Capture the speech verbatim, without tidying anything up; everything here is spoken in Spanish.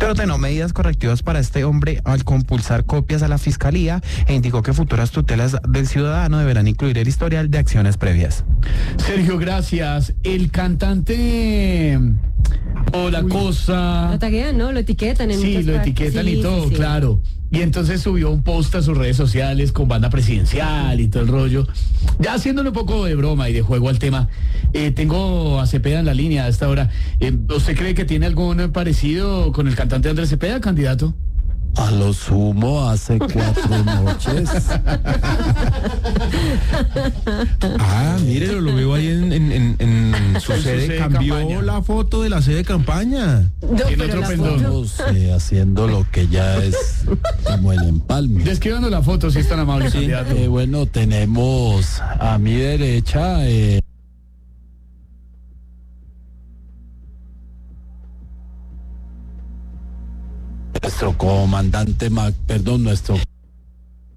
pero ordenó medidas correctivas para este hombre al compulsar copias a la fiscalía e indicó que futuras tutelas del ciudadano deberán incluir el historial de acciones previas. Sergio, gracias. El cantante o la cosa. Lo taguean, ¿no? Lo etiquetan en Sí, muchas lo partes. etiquetan Sí, y todo, sí, sí. claro. Y entonces subió un post a sus redes sociales con banda presidencial y todo el rollo. Ya haciéndole un poco de broma y de juego al tema, eh, tengo a Cepeda en la línea a esta hora. Eh, ¿Usted cree que tiene algún parecido con el cantante Andrés Cepeda, candidato? A lo sumo hace cuatro noches. Ah, mírelo, lo veo ahí en, en, en, en su En su sede. sede de Cambió campaña. la foto de la sede de campaña. No, En pero otro la pendón. foto- Estamos eh, haciendo lo que ya es como el empalme. Descríbanos la foto, si es tan amable, Sí, candidato. eh, bueno, tenemos a mi derecha eh, nuestro comandante, Mac, perdón, nuestro